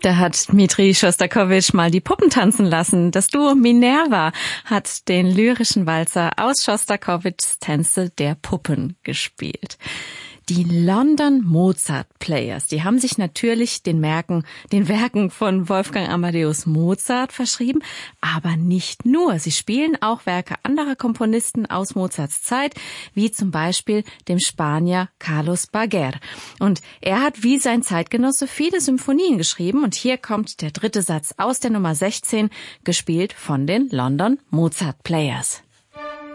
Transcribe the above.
Da hat Dmitri Schostakowitsch mal die Puppen tanzen lassen. Das Duo Minerva hat den lyrischen Walzer aus Schostakowitschs Tänze der Puppen gespielt. Die London Mozart Players, die haben sich natürlich den Werken von Wolfgang Amadeus Mozart verschrieben, aber nicht nur. Sie spielen auch Werke anderer Komponisten aus Mozarts Zeit, wie zum Beispiel dem Spanier Carlos Baguer. Und er hat wie sein Zeitgenosse viele Symphonien geschrieben und hier kommt der dritte Satz aus der Nummer 16, gespielt von den London Mozart Players.